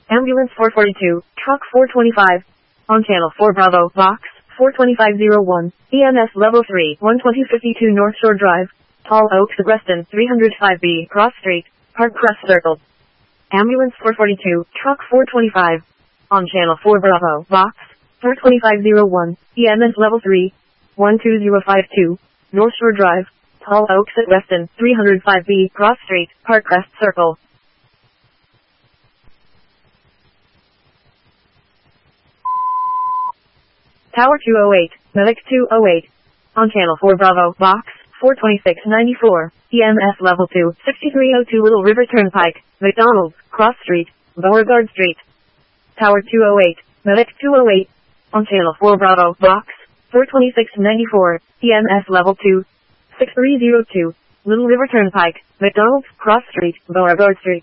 Ambulance 442, Truck 425. On Channel 4 Bravo, Box 42501, EMS Level 3, 12052 North Shore Drive, Tall Oaks, Reston, 305B, Cross Street, Park Crest Circle. Ambulance 442, Truck 425. On Channel 4 Bravo, Box 42501, EMS Level 3, 12052, North Shore Drive, Tall Oaks at Reston, 305B, Cross Street, Park Crest Circle. Tower 208, Medic 208. On Channel 4 Bravo, Box 42694, EMS Level 2, 6302 Little River Turnpike, McDonald's, Cross Street, Beauregard Street. Tower 208, Medic 208. On Channel 4 Bravo, Box 42694, EMS Level 2, 6302, Little River Turnpike, McDonald's, Cross Street, Beauregard Street.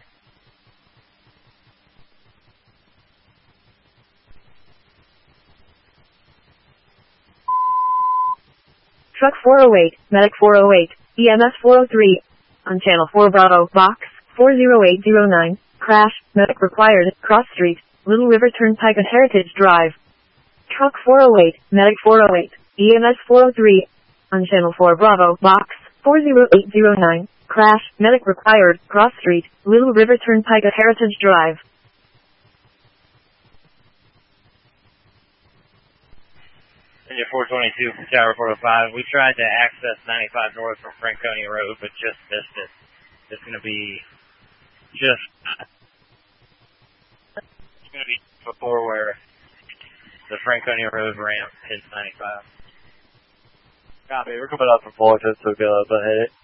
Truck 408, Medic 408, EMS 403. On Channel 4 Bravo, Box 40809, Crash, Medic required, Cross Street, Little River Turnpike and Heritage Drive. Truck 408, Medic 408, EMS 403. On Channel 4 Bravo, Box 40809, Crash, Medic required, Cross Street, Little River Turnpike and Heritage Drive. Engine 422 from Tower 405. We tried to access 95 North from Franconia Road, but just missed it. It's going to be before where the Franconia Road ramp hits 95. Copy. We're coming up from Fullerton, so go ahead.